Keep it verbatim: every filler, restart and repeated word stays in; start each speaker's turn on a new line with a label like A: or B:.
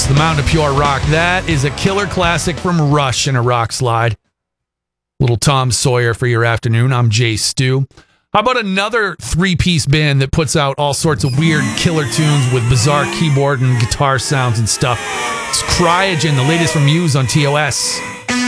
A: Yes, The Mountain of Pure Rock. That is a killer classic from Rush in a rock slide. Little Tom Sawyer for your afternoon. I'm Jay Stu. How about another three-piece band that puts out all sorts of weird killer tunes with bizarre keyboard and guitar sounds and stuff? It's Cryogen, the latest from Muse on T O S.